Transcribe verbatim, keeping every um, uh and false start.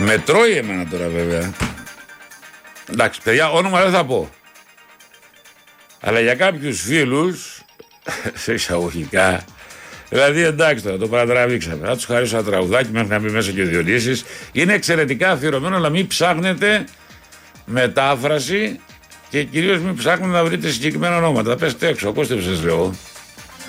Με τρώει εμένα τώρα βέβαια. Εντάξει, παιδιά, όνομα δεν θα πω. Αλλά για κάποιους φίλους, σε εισαγωγικά, δηλαδή εντάξει τώρα, το παρατραβήξαμε. Θα τους χαρίσω ένα τραγουδάκι μέχρι να μπει μέσα και ο Διονύσης. Είναι εξαιρετικά αφιερωμένο, αλλά μην ψάχνετε μετάφραση και κυρίως μην ψάχνετε να βρείτε συγκεκριμένα ονόματα. Πέστε έξω, ακούστε που σας λέω.